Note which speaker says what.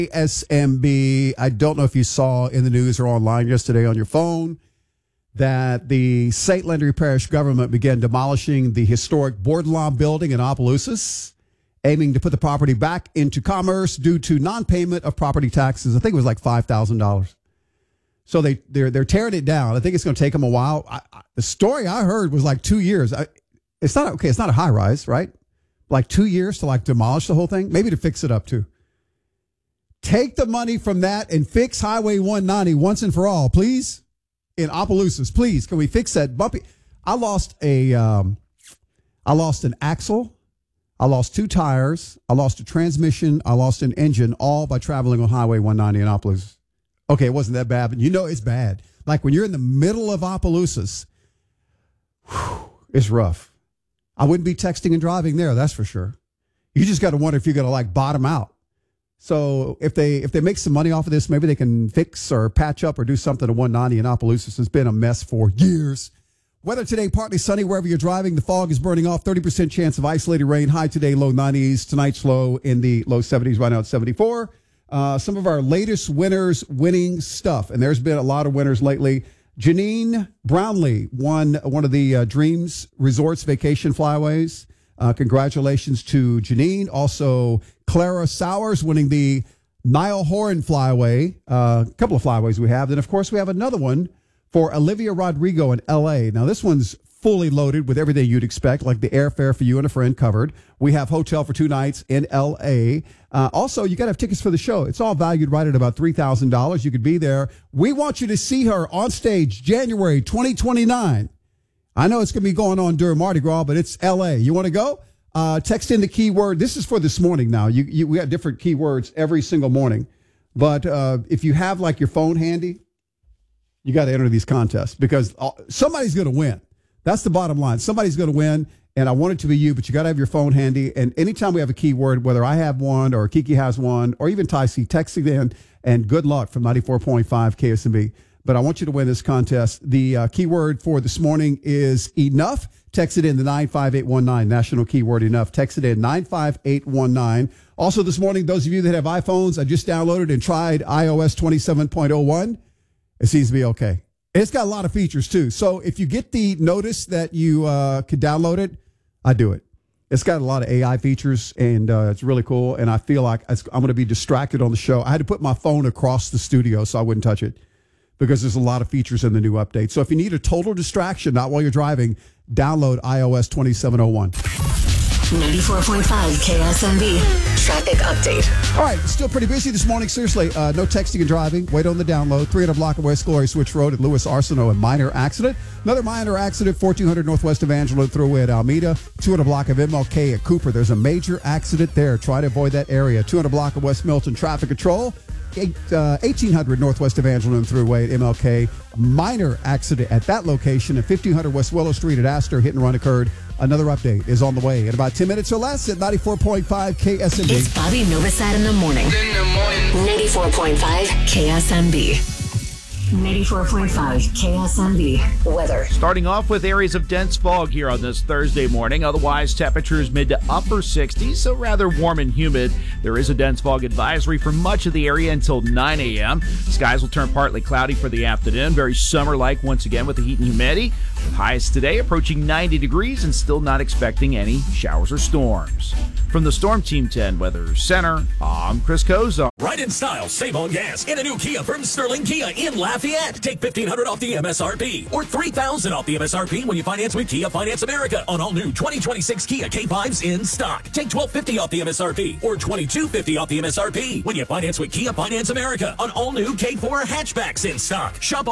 Speaker 1: SMB. I don't know if you saw in the news or online yesterday on your phone that the St. Landry Parish government began demolishing the historic Bordelon building in Opelousas, aiming to put the property back into commerce due to non-payment of property taxes. I think it was like $5,000. So they're tearing it down. I think it's going to take them a while. The story I heard was like 2 years. It's not okay. It's not a high rise, right? Like 2 years to like demolish the whole thing, maybe to fix it up too. Take the money from that and fix Highway 190 once and for all, please. In Opelousas, please. Can we fix that bumpy? I lost an axle. I lost 2 tires. I lost a transmission. I lost an engine, all by traveling on Highway 190 in Opelousas. Okay, it wasn't that bad, but you know it's bad. Like when you're in the middle of Opelousas, it's rough. I wouldn't be texting and driving there, that's for sure. You just got to wonder if you're going to like bottom out. So if they make some money off of this, maybe they can fix or patch up or do something to 190 in Opelousas. It's been a mess for years. Weather today, partly sunny wherever you're driving. The fog is burning off. 30% chance of isolated rain. High today, low 90s. Tonight's low in the low 70s. Right now it's 74. Some of our latest winners winning stuff. And there's been a lot of winners lately. Janine Brownlee won one of the Dreams Resorts vacation flyaways. Congratulations to Janine. Also, Clara Sowers winning the Niall Horan flyaway. A couple of flyaways we have. Then, of course, we have another one for Olivia Rodrigo in L.A. Now, this one's fully loaded with everything you'd expect, like the airfare for you and a friend covered. We have hotel for 2 nights in L.A. Also, you got to have tickets for the show. It's all valued right at about $3,000. You could be there. We want you to see her on stage January 2029. I know it's going to be going on during Mardi Gras, but it's L.A. You want to go? Text in the keyword. This is for this morning now. We got different keywords every single morning. But if you have like your phone handy, you got to enter these contests because somebody's going to win. That's the bottom line. Somebody's going to win, and I want it to be you, but you got to have your phone handy. And anytime we have a keyword, whether I have one or Kiki has one or even Tycee, text it in, and good luck from 94.5 KSMB. But I want you to win this contest. The keyword for this morning is enough. Text it in the 95819, national keyword enough. Text it in 95819. Also this morning, those of you that have iPhones, I just downloaded and tried iOS 27.01. It seems to be okay. It's got a lot of features too. So if you get the notice that you could download it, I do it. It's got a lot of AI features and it's really cool. And I feel like I'm going to be distracted on the show. I had to put my phone across the studio so I wouldn't touch it because there's a lot of features in the new update. So if you need a total distraction, not while you're driving, download iOS 2701.
Speaker 2: 94.5 KSMB traffic update.
Speaker 1: All right, still pretty busy this morning. Seriously, no texting and driving. Wait on the download. 300 block of West Glory Switch Road at Lewis Arsenault, a minor accident. Another minor accident, 4200 Northwest Evangeline Thruway at Alameda. 200 block of MLK at Cooper. There's a major accident there. Try to avoid that area. 200 block of West Milton Traffic Control. 1800 Northwest Evangeline Thruway at MLK. Minor accident at that location. At 1500 West Willow Street at Astor. Hit and run occurred. Another update is on the way in about 10 minutes or less at 94.5 KSMB.
Speaker 2: It's Bobby Novosad in the morning. 94.5 KSMB. 94.5 KSMB weather.
Speaker 3: Starting off with areas of dense fog here on this Thursday morning. Otherwise, temperatures mid to upper 60s, so rather warm and humid. There is a dense fog advisory for much of the area until 9 a.m. Skies will turn partly cloudy for the afternoon. Very summer-like once again with the heat and humidity. With highs today approaching 90 degrees and still not expecting any showers or storms. From the Storm Team 10 Weather Center, I'm Chris Kozar.
Speaker 4: Ride in style, save on gas in a new Kia from Sterling Kia in Lafayette. Take $1,500 off the MSRP or $3,000 off the MSRP when you finance with Kia Finance America on all new 2026 Kia K5s in stock. Take $1,250 off the MSRP or $2,250 off the MSRP when you finance with Kia Finance America on all new K4 hatchbacks in stock. Shop